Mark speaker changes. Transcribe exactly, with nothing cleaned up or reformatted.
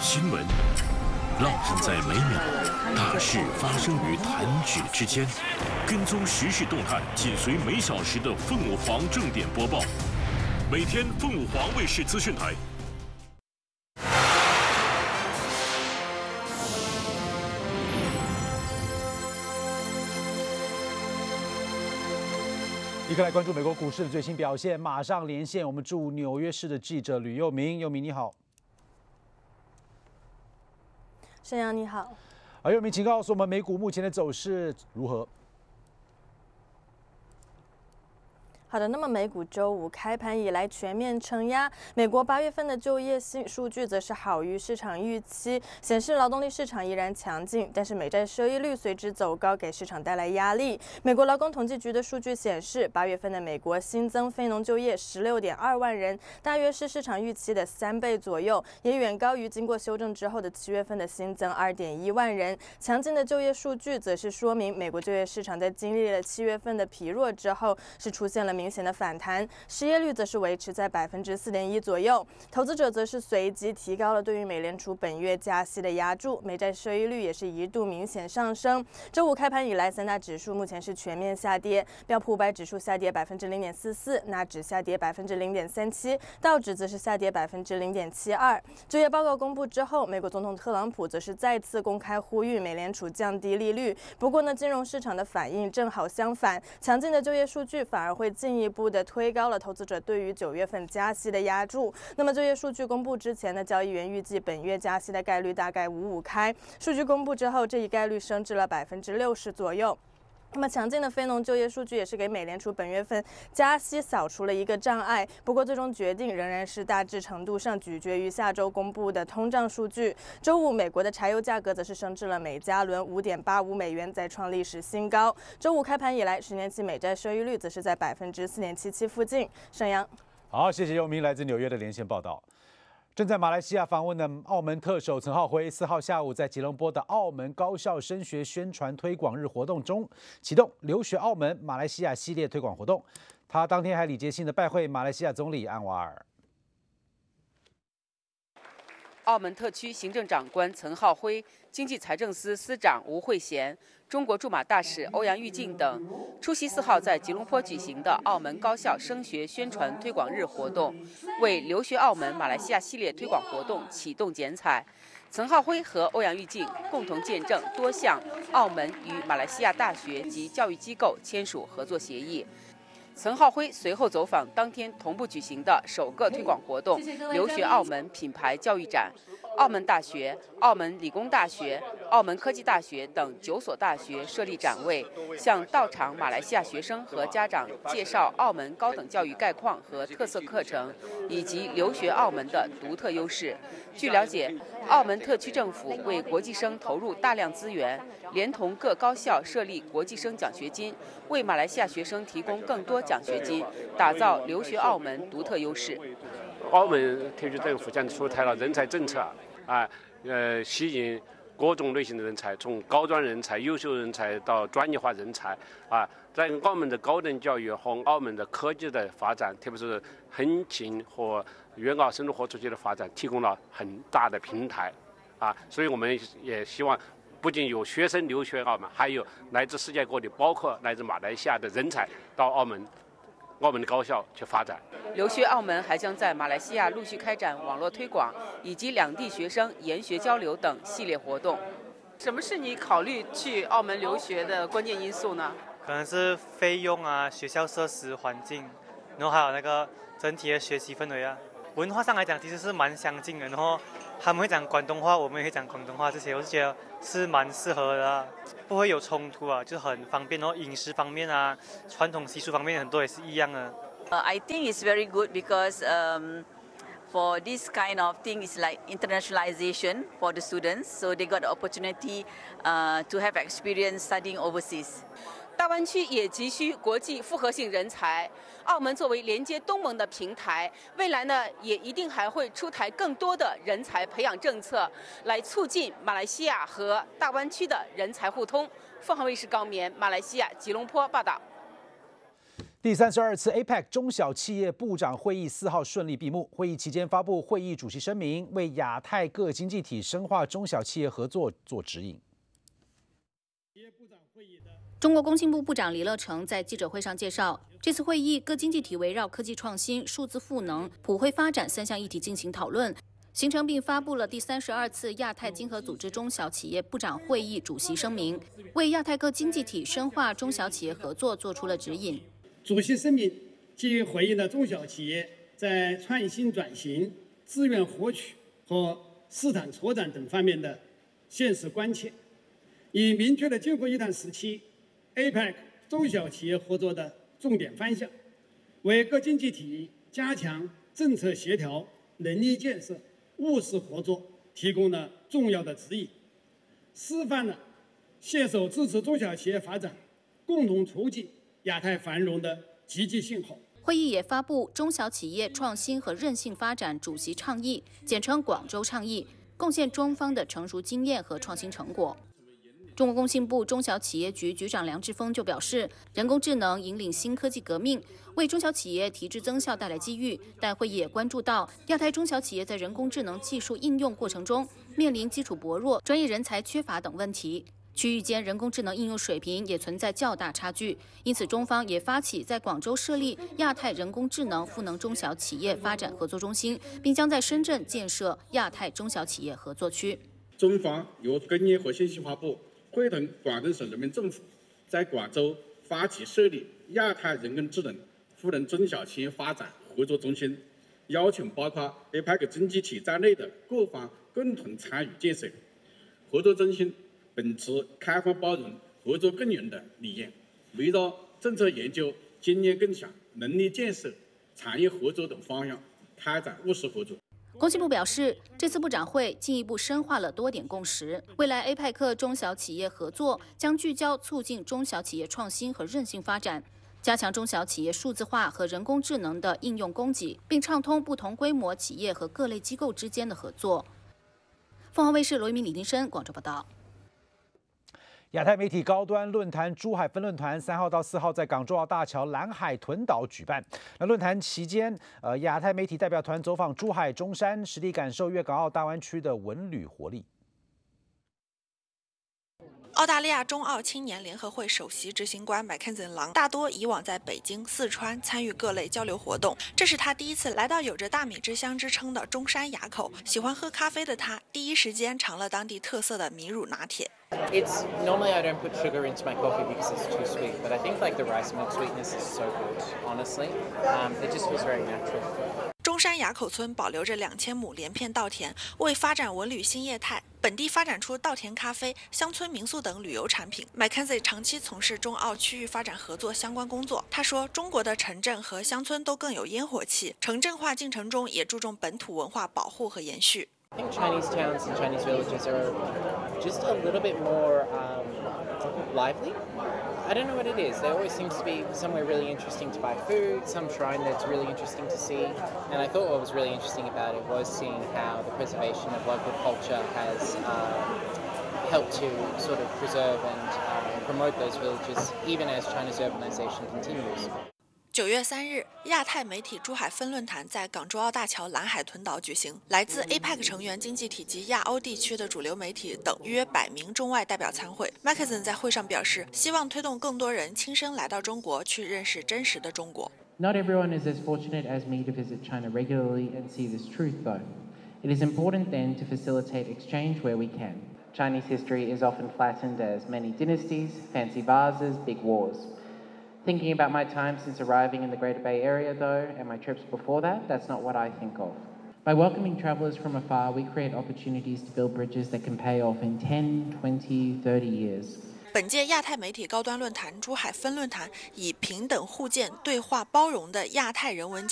Speaker 1: 新闻烙印在每秒，大事发生于弹指之间。跟踪时事动态，紧随每小时的凤舞凰正点播报。每天凤舞凰卫视资讯台。
Speaker 2: 一个来关注美国股市的最新表现，马上连线我们驻纽约市的记者吕佑明。佑明你好，
Speaker 3: 沈阳你好。
Speaker 2: 啊，佑明，请告诉我们美股目前的走势如何？
Speaker 3: 好的，那么美股周五开盘以来全面承压，美国八月份的就业新数据则是好于市场预期，显示劳动力市场依然强劲，但是美债收益率随之走高，给市场带来压力。美国劳工统计局的数据显示，八月份的美国新增非农就业十六点二万人，大约是市场预期的三倍左右，也远高于经过修正之后的七月份的新增二点一万人。强劲的就业数据则是说明美国就业市场在经历了七月份的疲弱之后，是出现了明 明显的反弹，失业率则是维持在百分之四点一左右。投资者则是随即提高了对于美联储本月加息的押注，美债收益率也是一度明显上升。周五开盘以来，三大指数目前是全面下跌，标普五百指数下跌百分之零点四四，纳指下跌百分之零点三七，道指则是下跌百分之零点七二。就业报告公布之后，美国总统特朗普则是再次公开呼吁美联储降低利率。不过呢，金融市场的反应正好相反，强劲的就业数据反而会进 进一步的推高了投资者对于九月份加息的押注。那么就业数据公布之前呢，交易员预计本月加息的概率大概五五开。数据公布之后，这一概率升至了百分之六十左右。 那么强劲的非农就业数据也是给美联储本月份加息扫除了一个障碍。不过，最终决定仍然是大致程度上取决于下周公布的通胀数据。周五，美国的柴油价格则是升至了每加仑五点八五美元，再创历史新高。周五开盘以来，十年期美债收益率则是在百分之四点七七附近。沈阳，
Speaker 2: 好，谢谢佑明来自纽约的连线报道。 正在马来西亚访问的澳门特首陈浩辉，四号下午在吉隆坡的澳门高校升学宣传推广日活动中，启动留学澳门马来西亚系列推广活动。他当天还礼节性的拜会马来西亚总理安瓦尔。
Speaker 4: 澳门特区行政长官岑浩辉、经济财政司司长吴慧贤、中国驻马大使欧阳玉靖等出席四号在吉隆坡举行的澳门高校升学宣传推广日活动，为留学澳门马来西亚系列推广活动启动剪彩。岑浩辉和欧阳玉靖共同见证多项澳门与马来西亚大学及教育机构签署合作协议。 岑浩辉随后走访当天同步举行的首个推广活动——留学澳门品牌教育展。澳门大学、澳门理工大学、澳门科技大学等九所大学设立展位，向到场马来西亚学生和家长介绍澳门高等教育概况和特色课程，以及留学澳门的独特优势。据了解，澳门特区政府为国际生投入大量资源，连同各高校设立国际生奖学金，为马来西亚学生提供更多奖学金，打造留学澳门独特优势。
Speaker 5: 澳门特区政府将出台了人才政策，啊，呃，吸引各种类型的人才，从高端人才、优秀人才到专业化人才，啊，在澳门的高等教育和澳门的科技的发展，特别是横琴和粤澳深度合作区的发展，提供了很大的平台，啊，所以我们也希望。 不仅有学生留学澳门，还有来自世界各地，包括来自马来西亚的人才到澳门、澳门的高校去发展。
Speaker 4: 留学澳门还将在马来西亚陆续开展网络推广以及两地学生研学交流等系列活动。什么是你考虑去澳门留学的关键因素呢？
Speaker 6: 可能是费用啊、学校设施、环境，然后还有那个整体的学习氛围啊。文化上来讲，其实是蛮相近的，然后。 他们会讲广东话，我们也会讲广东话，这些我是觉得是蛮适合的、啊，不会有冲突啊，就很方便。然后饮食方面啊，传统习俗方面很多也是一样的。
Speaker 7: Uh, I think it's very good because um, for this kind of thing is like internationalization for the students, so they got the opportunity uh, to have experience studying overseas.
Speaker 4: 大湾区也急需国际复合性人才。澳门作为连接东盟的平台，未来呢也一定还会出台更多的人才培养政策，来促进马来西亚和大湾区的人才互通。凤凰卫视高棉，马来西亚吉隆坡报道。
Speaker 2: 第三十二次 A P E C 中小企业部长会议四号顺利闭幕。会议期间发布会议主席声明，为亚太各经济体深化中小企业合作做指引。
Speaker 8: 中国工信部部长李乐成在记者会上介绍，这次会议各经济体围绕科技创新、数字赋能、普惠发展三项议题进行讨论，形成并发布了第三十二次亚太经合组织中小企业部长会议主席声明，为亚太各经济体深化中小企业合作做出了指引。
Speaker 9: 主席声明基于回应了中小企业在创新转型、资源获取和市场拓展等方面的现实关切，已明确了今后一段时期 A P E C 中小企业合作的重点方向，为各经济体加强政策协调、能力建设、务实合作提供了重要的指引，示范了携手支持中小企业发展、共同促进亚太繁荣的积极信号。
Speaker 8: 会议也发布中小企业创新和韧性发展主席倡议，简称广州倡议，贡献中方的成熟经验和创新成果。中国工信部中小企业局局长梁志峰就表示，人工智能引领新科技革命，为中小企业提质增效带来机遇。但会议也关注到亚太中小企业在人工智能技术应用过程中面临基础薄弱、专业人才缺乏等问题。区域间人工智能应用水平也存在较大差距，因此中方也发起在广州设立亚太人工智能赋能中小企业发展合作中心，并将在深圳建设亚太中小企业合作区。
Speaker 10: 中方由工业和信息化部会同广东省人民政府，在广州发起设立亚太人工智能赋能中小企业发展合作中心，邀请包括 A P E C 经济体在内的各方共同参与建设。合作中心秉持开放包容、合作共赢的理念，围绕政策研究、经验共享、能力建设、产业合作等方向开展务实合作。
Speaker 8: 工信部表示，这次部长会进一步深化了多点共识，未来 A P E C 中小企业合作将聚焦促进中小企业创新和韧性发展，加强中小企业数字化和人工智能的应用供给，并畅通不同规模企业和各类机构之间的合作。凤凰卫视罗一鸣、李丁生广州报道。
Speaker 2: 亚太媒体高端论坛珠海分论坛三号到四号在港珠澳大桥蓝海豚岛举办。那论坛期间，呃，亚太媒体代表团走访珠海、中山，实地感受粤港澳大湾区的文旅活力。
Speaker 11: 澳大利亚中澳青年联合会首席执行官麦肯森·郎大多以往在北京、四川参与各类交流活动，这是他第一次来到有着大米之乡之称的中山垭口。喜欢喝咖啡的他，第一时间尝了当地特色的米乳拿铁。
Speaker 12: It's normally I don't put sugar into my coffee because it's too sweet, but I think like the rice milk sweetness is so good. Honestly, um, it just feels very natural.
Speaker 11: 中山垭口村保留着两千亩连片稻田，为发展文旅新业态，本地发展出稻田咖啡、乡村民宿等旅游产品。麦肯锡长期从事中澳区域发展合作相关工作。他说，中国的城镇和乡村都更有烟火气，城镇化进程中也注重本土文化保护和延续。
Speaker 12: I think Chinese towns and Chinese villages are just a little bit more um, lively. I don't know what it is. There always seems to be somewhere really interesting to buy food, some shrine that's really interesting to see. And I thought what was really interesting about it was seeing how the preservation of local culture has um, helped to sort of preserve and um, promote those villages, even as China's urbanization continues.
Speaker 11: 九月三日，亚太媒体珠海分论坛在港珠澳大桥蓝海豚岛举行，来自 A P E C 成员经济体及亚欧地区的主流媒体等约百名中外代表参会。麦克森在会上表示，希望推动更多人亲身来到中国，去认识真实的中国。
Speaker 13: Not everyone is as fortunate as me to visit China regularly and see this truth, though. It is important then to facilitate exchange where we can. Chinese history is often flattened as many dynasties, fancy vases, big wars. Thinking about my time since arriving in the Greater Bay Area, though, and my trips before that, that's not what I think of. By welcoming travellers from afar, we create opportunities to build bridges that can pay off in ten, twenty, thirty years.
Speaker 11: 本届亚太媒体高端论坛珠海分论坛以平等互鉴、对话包容的亚太人文交